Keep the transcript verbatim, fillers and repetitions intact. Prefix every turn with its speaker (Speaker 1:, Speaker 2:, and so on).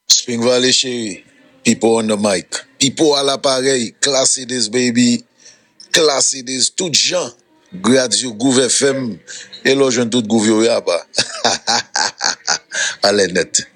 Speaker 1: Spring Valley chérie, people on the mic, people à l'appareil, classe this baby, classe this tout gens, gradio Gouv F M, et là je tout Gouv yo ya ba. Allez net.